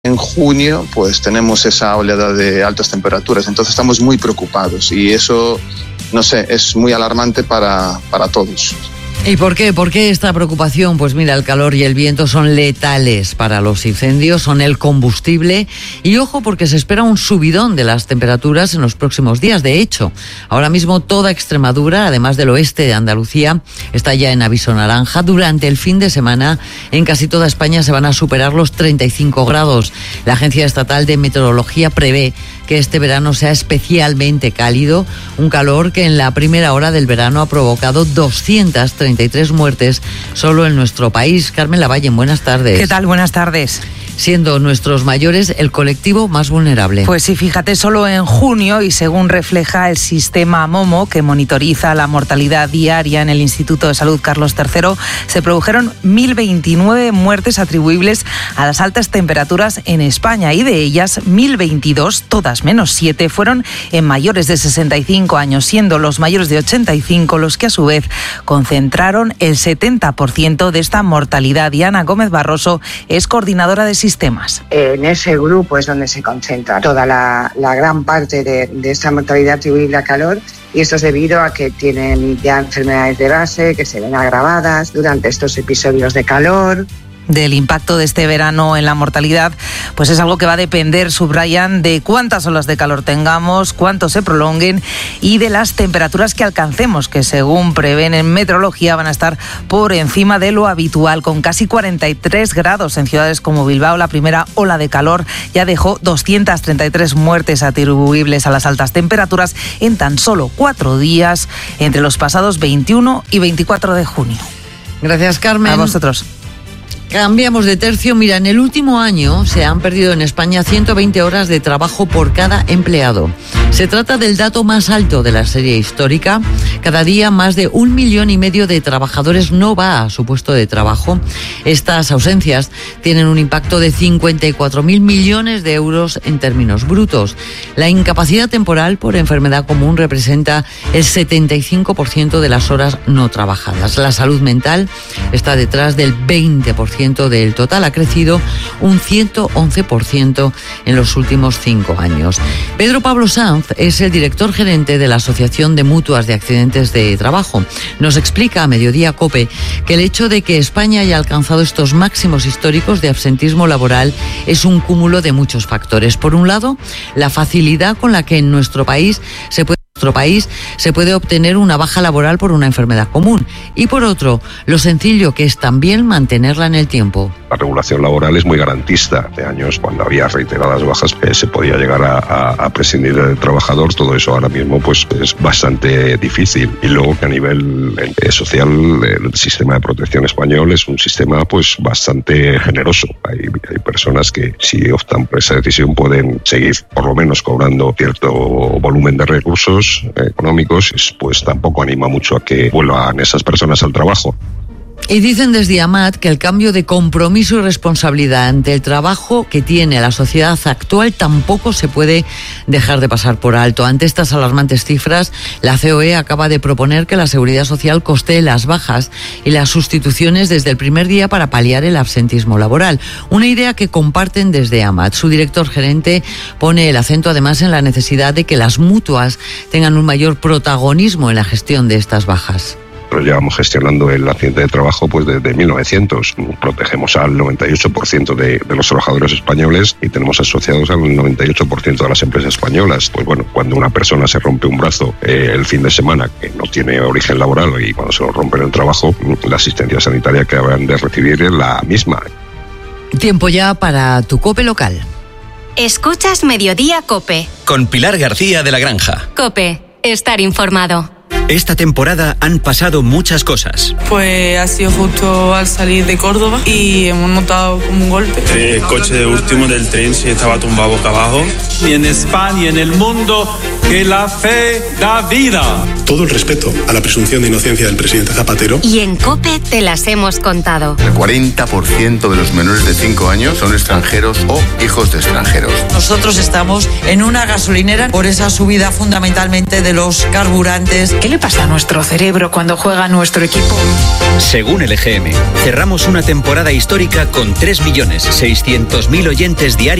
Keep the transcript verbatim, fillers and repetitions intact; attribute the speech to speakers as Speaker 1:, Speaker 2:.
Speaker 1: En junio pues tenemos esa oleada de altas temperaturas, entonces estamos muy preocupados y eso, no sé, es muy alarmante para, para todos.
Speaker 2: ¿Y por qué? ¿Por qué esta preocupación? Pues mira, el calor y el viento son letales para los incendios, son el combustible. Y ojo, porque se espera un subidón de las temperaturas en los próximos días. De hecho, ahora mismo toda Extremadura, además del oeste de Andalucía, está ya en aviso naranja. Durante el fin de semana, en casi toda España se van a superar los treinta y cinco grados. La Agencia Estatal de Meteorología prevé que este verano sea especialmente cálido, un calor que en la primera hora del verano ha provocado doscientas treinta y tres muertes solo en nuestro país. Carmen Lavalle, buenas tardes.
Speaker 3: ¿Qué tal? Buenas tardes.
Speaker 2: Siendo nuestros mayores el colectivo más vulnerable.
Speaker 3: Pues sí, fíjate, solo en junio, y según refleja el sistema MOMO, que monitoriza la mortalidad diaria en el Instituto de Salud Carlos tercero, se produjeron mil veintinueve muertes atribuibles a las altas temperaturas en España, y de ellas mil veintidós, todas menos siete, fueron en mayores de sesenta y cinco años, siendo los mayores de ochenta y cinco los que a su vez concentraron el setenta por ciento de esta mortalidad. Diana Gómez Barroso es coordinadora de sistemas.
Speaker 4: En ese grupo es donde se concentra toda la, la gran parte de, de esta mortalidad atribuible a calor, y esto es debido a que tienen ya enfermedades de base que se ven agravadas durante estos episodios de calor.
Speaker 3: Del impacto de este verano en la mortalidad, pues es algo que va a depender, subrayan, de cuántas olas de calor tengamos, cuánto se prolonguen y de las temperaturas que alcancemos, que según prevén en meteorología van a estar por encima de lo habitual, con casi cuarenta y tres grados en ciudades como Bilbao. La primera ola de calor ya dejó doscientas treinta y tres muertes atribuibles a las altas temperaturas en tan solo cuatro días, entre los pasados veintiuno y veinticuatro de junio.
Speaker 2: Gracias, Carmen.
Speaker 3: A vosotros.
Speaker 2: Cambiamos de tercio. Mira, en el último año se han perdido en España ciento veinte horas de trabajo por cada empleado. Se trata del dato más alto de la serie histórica. Cada día más de un millón y medio de trabajadores no va a su puesto de trabajo. Estas ausencias tienen un impacto de cincuenta y cuatro mil millones de euros en términos brutos. La incapacidad temporal por enfermedad común representa el setenta y cinco por ciento de las horas no trabajadas. La salud mental está detrás del veinte por ciento del total, ha crecido un ciento once por ciento en los últimos cinco años. Pedro Pablo Sanz es el director gerente de la Asociación de Mutuas de Accidentes de Trabajo. Nos explica a Mediodía COPE que el hecho de que España haya alcanzado estos máximos históricos de absentismo laboral es un cúmulo de muchos factores. Por un lado, la facilidad con la que en nuestro país se puede nuestro país se puede obtener una baja laboral por una enfermedad común, y por otro, lo sencillo que es también mantenerla en el tiempo.
Speaker 5: La regulación laboral es muy garantista. De años, cuando había reiteradas bajas, eh, se podía llegar a, a, a prescindir del trabajador. Todo eso ahora mismo pues es bastante difícil. Y luego que a nivel eh, social el sistema de protección español es un sistema pues bastante generoso. Hay, hay personas que, si optan por esa decisión, pueden seguir por lo menos cobrando cierto volumen de recursos eh, económicos. Pues tampoco anima mucho a que vuelvan esas personas al trabajo.
Speaker 2: Y dicen desde AMAT que el cambio de compromiso y responsabilidad ante el trabajo que tiene la sociedad actual tampoco se puede dejar de pasar por alto. Ante estas alarmantes cifras, la C O E acaba de proponer que la Seguridad Social costee las bajas y las sustituciones desde el primer día para paliar el absentismo laboral. Una idea que comparten desde AMAT. Su director gerente pone el acento además en la necesidad de que las mutuas tengan un mayor protagonismo en la gestión de estas bajas.
Speaker 5: Pero llevamos gestionando el accidente de trabajo pues desde mil novecientos. Protegemos al noventa y ocho por ciento de, de los trabajadores españoles y tenemos asociados al noventa y ocho por ciento de las empresas españolas. Pues bueno, cuando una persona se rompe un brazo eh, el fin de semana, que no tiene origen laboral, y cuando se lo rompe en el trabajo, la asistencia sanitaria que habrán de recibir es la misma.
Speaker 2: Tiempo ya para tu COPE local.
Speaker 6: Escuchas Mediodía COPE.
Speaker 7: Con Pilar García de la Granja.
Speaker 6: COPE. Estar informado.
Speaker 7: Esta temporada han pasado muchas cosas.
Speaker 8: Pues ha sido justo al salir de Córdoba y hemos notado como un golpe.
Speaker 9: El coche de último del tren se estaba tumbado boca abajo.
Speaker 10: Y en España y en el mundo, que la fe da vida.
Speaker 11: Todo el respeto a la presunción de inocencia del presidente Zapatero.
Speaker 6: Y en COPE te las hemos contado.
Speaker 12: El cuarenta por ciento de los menores de cinco años son extranjeros o hijos de extranjeros.
Speaker 13: Nosotros estamos en una gasolinera por esa subida fundamentalmente de los carburantes.
Speaker 14: ¿Qué
Speaker 13: le pasa a nuestro cerebro cuando juega nuestro equipo?
Speaker 7: Según el E G M, cerramos una temporada histórica con tres millones seiscientos mil oyentes diarios